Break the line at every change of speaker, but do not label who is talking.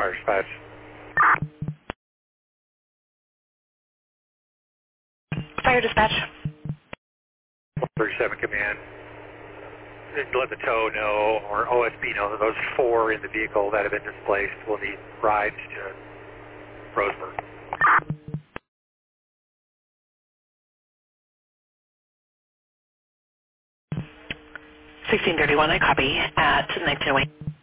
Fire dispatch.
Fire dispatch.
37 command. Just let the tow know, or OSB know, that those 4 in the vehicle that have been displaced will need rides to Roseburg.
1631, I copy at 1908.